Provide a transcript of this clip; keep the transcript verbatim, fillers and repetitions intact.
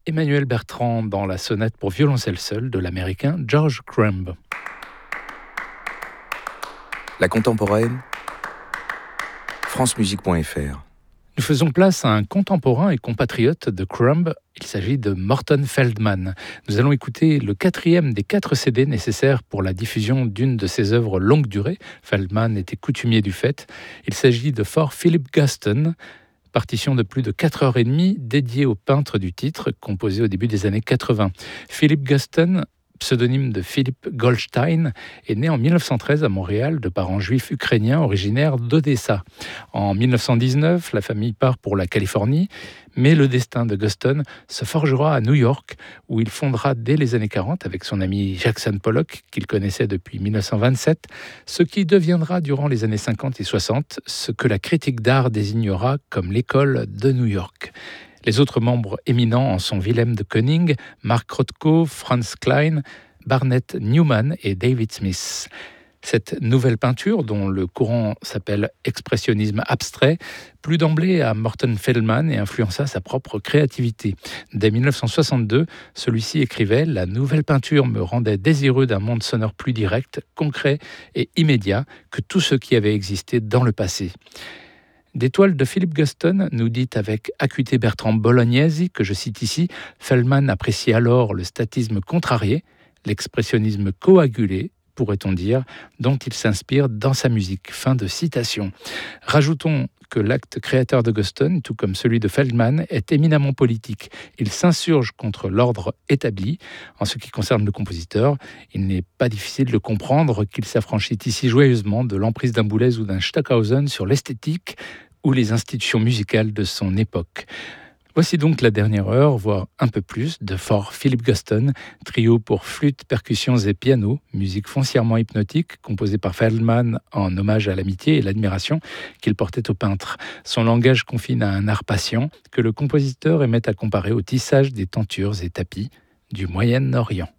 Emmanuel Bertrand dans la sonate pour violoncelle seul de l'américain George Crumb. La contemporaine, francemusique point f r. Nous faisons place à un contemporain et compatriote de Crumb. Il s'agit de Morton Feldman. Nous allons écouter le quatrième des quatre C D nécessaires pour la diffusion d'une de ses œuvres longue durée. Feldman était coutumier du fait. Il s'agit de For Philip Guston, partition de plus de quatre heures trente dédiée au peintre du titre, composé au début des années quatre-vingts. Philip Guston, pseudonyme de Philip Goldstein, est né en mille neuf cent treize à Montréal de parents juifs ukrainiens originaires d'Odessa. En mille neuf cent dix-neuf, la famille part pour la Californie, mais le destin de Guston se forgera à New York, où il fondera dès les années quarante, avec son ami Jackson Pollock, qu'il connaissait depuis mille neuf cent vingt-sept, ce qui deviendra durant les années cinquante et soixante ce que la critique d'art désignera comme l'école de New York. Les autres membres éminents en sont Wilhelm de Kooning, Mark Rothko, Franz Klein, Barnett Newman et David Smith. Cette nouvelle peinture, dont le courant s'appelle expressionnisme abstrait, plut d'emblée à Morton Feldman et influença sa propre créativité. Dès mille neuf cent soixante-deux, celui-ci écrivait « La nouvelle peinture me rendait désireux d'un monde sonore plus direct, concret et immédiat que tout ce qui avait existé dans le passé ». Des toiles de Philip Guston, nous dit avec acuité Bertrand Bolognesi, que je cite ici, Feldman apprécie alors le statisme contrarié, l'expressionnisme coagulé, pourrait-on dire, dont il s'inspire dans sa musique. Fin de citation. Rajoutons que l'acte créateur de Guston, tout comme celui de Feldman, est éminemment politique. Il s'insurge contre l'ordre établi. En ce qui concerne le compositeur, il n'est pas difficile de comprendre qu'il s'affranchit ici joyeusement de l'emprise d'un Boulez ou d'un Stockhausen sur l'esthétique ou les institutions musicales de son époque. Voici donc la dernière heure, voire un peu plus, de For Philip Guston, trio pour flûte, percussions et piano, musique foncièrement hypnotique, composée par Feldman en hommage à l'amitié et l'admiration qu'il portait au peintre. Son langage confine à un art patient que le compositeur aimait à comparer au tissage des tentures et tapis du Moyen-Orient.